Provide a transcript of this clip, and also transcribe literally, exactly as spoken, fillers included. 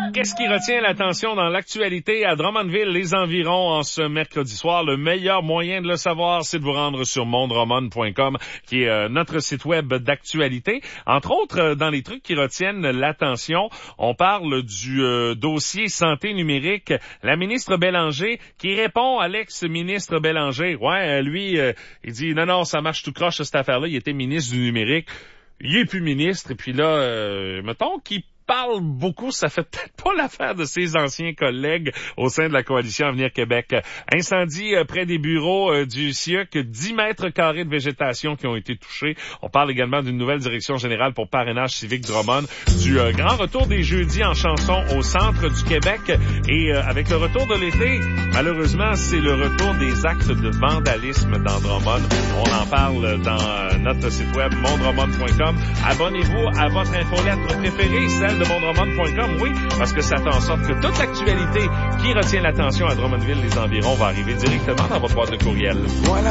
Qu'est-ce qui retient l'attention dans l'actualité à Drummondville, les environs, en ce mercredi soir? Le meilleur moyen de le savoir, c'est de vous rendre sur mondroman point com, qui est euh, notre site web d'actualité. Entre autres, euh, dans les trucs qui retiennent l'attention, on parle du euh, dossier santé numérique. La ministre Bélanger qui répond à l'ex-ministre Bélanger. Ouais, euh, lui, euh, il dit non, non, ça marche tout croche cette affaire-là. Il était ministre du numérique. Il est plus ministre. Et puis là, euh, mettons qu'il parle beaucoup, ça fait peut-être pas l'affaire de ses anciens collègues au sein de la coalition Avenir Québec. Incendie euh, près des bureaux euh, du C I E C, dix mètres carrés de végétation qui ont été touchés. On parle également d'une nouvelle direction générale pour parrainage civique Drummond, du euh, grand retour des jeudis en chanson au centre du Québec. Et euh, avec le retour de l'été, malheureusement, c'est le retour des actes de vandalisme dans Drummond. On en parle dans euh, notre site web mondroman point com. Abonnez-vous à votre infolettre préférée, celle de mondroman point com, oui, parce que ça fait en sorte que toute l'actualité qui retient l'attention à Drummondville, les environs, va arriver directement dans votre boîte de courriel. Voilà.